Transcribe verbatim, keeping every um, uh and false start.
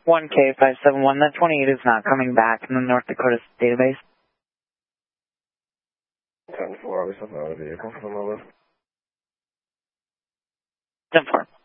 one K five seven one, that twenty-eight is not coming back in the North Dakota database. ten four, we still have a vehicle from the list. ten four.